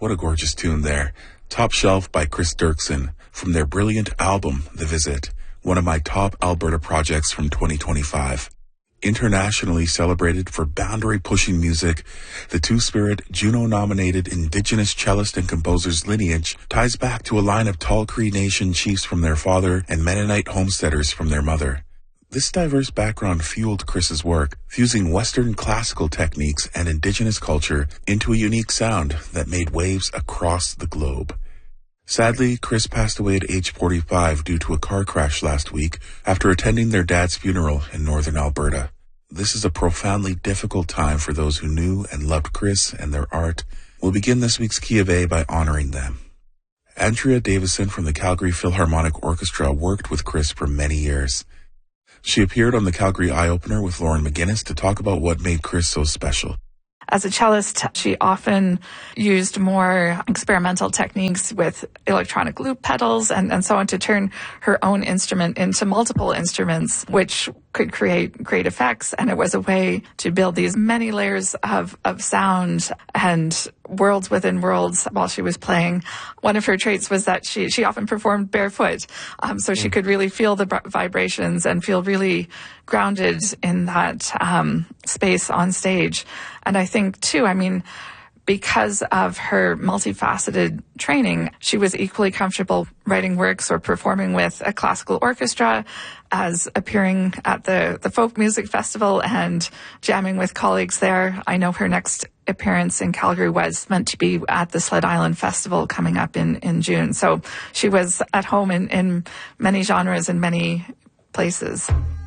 What a gorgeous tune there. Top Shelf by Chris Dirksen from their brilliant album, The Visit, one of my top Alberta projects from 2025. Internationally celebrated for boundary-pushing music, the Two-Spirit Juno-nominated Indigenous cellist and composer's lineage ties back to a line of Tall Cree Nation chiefs from their father and Mennonite homesteaders from their mother. This diverse background fueled Chris's work, fusing Western classical techniques and Indigenous culture into a unique sound that made waves across the globe. Sadly, Chris passed away at age 45 due to a car crash last week after attending their dad's funeral in northern Alberta. This is a profoundly difficult time for those who knew and loved Chris and their art. We'll begin this week's Key of A by honoring them. Andrea Davison from the Calgary Philharmonic Orchestra worked with Chris for many years. She appeared on the Calgary Eye Opener with Lauren McGinnis to talk about what made Chris so special. As a cellist, she often used more experimental techniques with electronic loop pedals and so on to turn her own instrument into multiple instruments, which could create great effects. And it was a way to build these many layers of sound and worlds within worlds while she was playing. One of her traits was that she often performed barefoot, so she could really feel the vibrations and feel really grounded in that space on stage. And I think, too, because of her multifaceted training, she was equally comfortable writing works or performing with a classical orchestra as appearing at the Folk Music Festival and jamming with colleagues there. I know her next appearance in Calgary was meant to be at the Sled Island Festival coming up in June. So she was at home in many genres and many places.